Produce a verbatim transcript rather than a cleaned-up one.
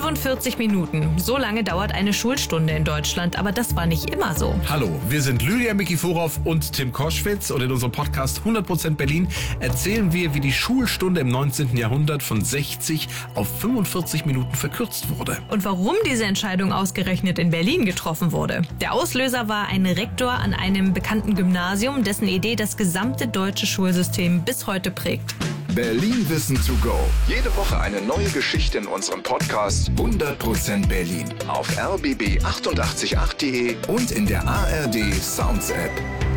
fünfundvierzig Minuten. So lange dauert eine Schulstunde in Deutschland, aber das war nicht immer so. Hallo, wir sind Lydia Mikiforov und Tim Koschwitz und in unserem Podcast hundert Prozent Berlin erzählen wir, wie die Schulstunde im neunzehnten Jahrhundert von sechzig auf fünfundvierzig Minuten verkürzt wurde. Und warum diese Entscheidung ausgerechnet in Berlin getroffen wurde. Der Auslöser war ein Rektor an einem bekannten Gymnasium, dessen Idee das gesamte deutsche Schulsystem bis heute prägt. Berlin Wissen to go. Jede Woche eine neue Geschichte in unserem Podcast hundert Prozent Berlin. Auf r b b acht acht acht punkt d e und in der A R D Sounds App.